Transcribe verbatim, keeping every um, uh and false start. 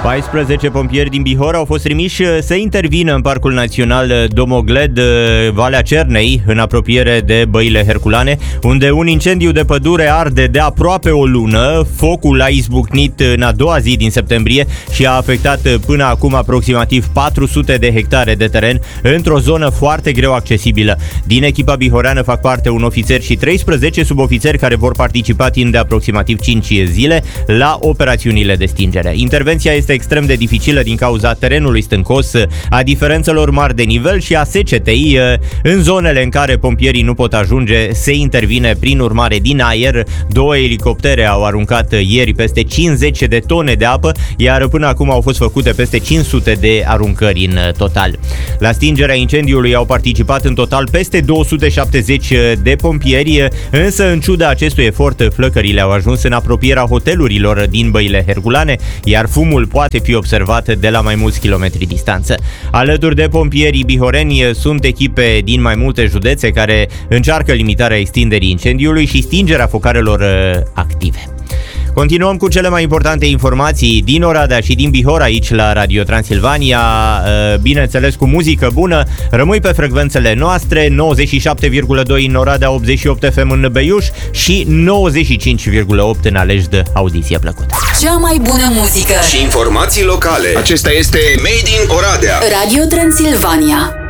paisprezece pompieri din Bihor au fost trimiși să intervină în Parcul Național Domogled, Valea Cernei, în apropiere de Băile Herculane, unde un incendiu de pădure arde de aproape o lună. Focul a izbucnit în a doua zi din septembrie și a afectat până acum aproximativ patru sute de hectare de teren într-o zonă foarte greu accesibilă. Din echipa bihoreană fac parte un ofițer și treisprezece subofițeri care vor participa timp de aproximativ cinci zile la operațiunile de stingere. Intervenția este extrem de dificilă din cauza terenului stâncos, a diferențelor mari de nivel și a secetei. În zonele în care pompierii nu pot ajunge, se intervine prin urmare din aer. Două elicoptere au aruncat ieri peste cincizeci de tone de apă, iar până acum au fost făcute peste cinci sute de aruncări în total. La stingerea incendiului au participat în total peste două sute șaptezeci de pompieri, însă în ciuda acestui efort, flăcările au ajuns în apropierea hotelurilor din Băile Herculane, iar fumul poate fi observat de la mai mulți kilometri distanță. Alături de pompierii bihoreni sunt echipe din mai multe județe care încearcă limitarea extinderii incendiului și stingerea focarelor active. Continuăm cu cele mai importante informații din Oradea și din Bihor aici la Radio Transilvania, bineînțeles cu muzică bună. Rămâi pe frecvențele noastre, nouăzeci și șapte virgulă doi în Oradea, optzeci și opt F M în Beiuș și nouăzeci și cinci virgulă opt în Alejde. Audiție plăcută! Cea mai bună muzică și informații locale. Acesta este Made in Oradea. Radio Transilvania.